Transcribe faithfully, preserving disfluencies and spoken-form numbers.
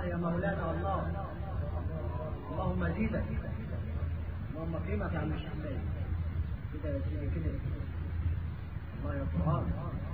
الله يا مولانا الله. اللهم زيدك، اللهم قيمك يا عم الشيخ كده يا سيدي كده. الله يا قرآن.